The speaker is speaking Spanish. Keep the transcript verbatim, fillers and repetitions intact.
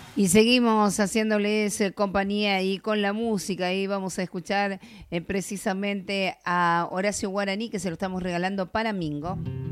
Y seguimos haciéndoles eh, compañía y con la música y vamos a escuchar eh, precisamente a Horacio Guaraní que se lo estamos regalando para Mingo.